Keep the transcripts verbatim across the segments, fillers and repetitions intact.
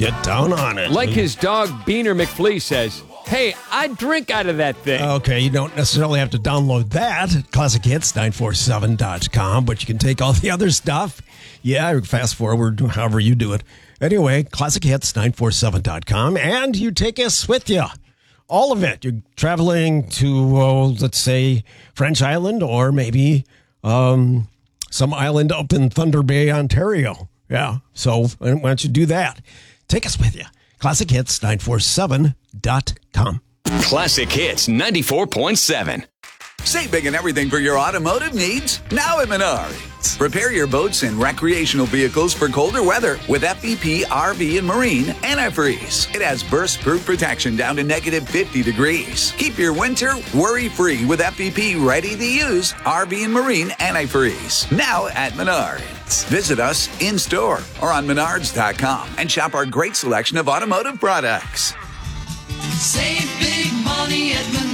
Get down on it. Like his dog, Beaner McFlea says, hey, I'd drink out of that thing. Okay, you don't necessarily have to download that at classic hits nine four seven dot com, but you can take all the other stuff. Yeah, fast forward, however you do it. Anyway, classic hits nine four seven dot com, and you take us with you. All of it. You're traveling to, oh, let's say, French Island, or maybe um, some island up in Thunder Bay, Ontario. Yeah, so why don't you do that? Take us with you. classic hits nine four seven dot com. Classic Hits ninety-four point seven. Save big on everything for your automotive needs now at Menards. Prepare your boats and recreational vehicles for colder weather with F V P R V and Marine Antifreeze. It has burst-proof protection down to negative fifty degrees. Keep your winter worry-free with F V P ready-to-use R V and Marine Antifreeze. Now at Menards. Visit us in-store or on menards dot com and shop our great selection of automotive products. Save big money at Menards.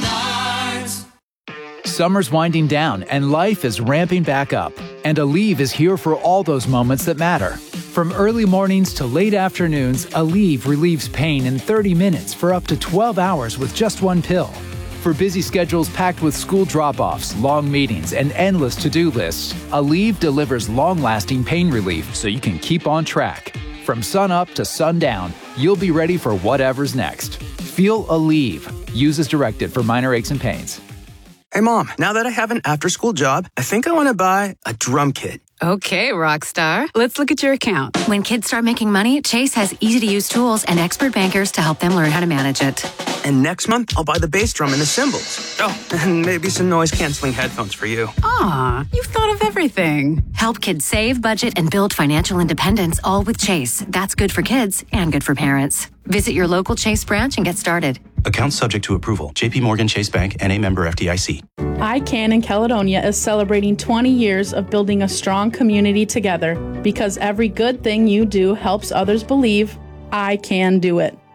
Summer's winding down and life is ramping back up. And Aleve is here for all those moments that matter. From early mornings to late afternoons, Aleve relieves pain in thirty minutes for up to twelve hours with just one pill. For busy schedules packed with school drop-offs, long meetings, and endless to-do lists, Aleve delivers long-lasting pain relief so you can keep on track. From sun-up to sundown, you'll be ready for whatever's next. Feel Aleve. Use as directed for minor aches and pains. Hey, Mom, now that I have an after-school job, I think I want to buy a drum kit. Okay, Rockstar. Let's look at your account. When kids start making money, Chase has easy-to-use tools and expert bankers to help them learn how to manage it. And next month, I'll buy the bass drum and the cymbals. Oh, and maybe some noise-canceling headphones for you. Aw, you've thought of everything. Help kids save, budget, and build financial independence, all with Chase. That's good for kids and good for parents. Visit your local Chase branch and get started. Account subject to approval. J P Morgan Chase Bank and a member F D I C. I CAN in Caledonia is celebrating twenty years of building a strong community together because every good thing you do helps others believe I can do it.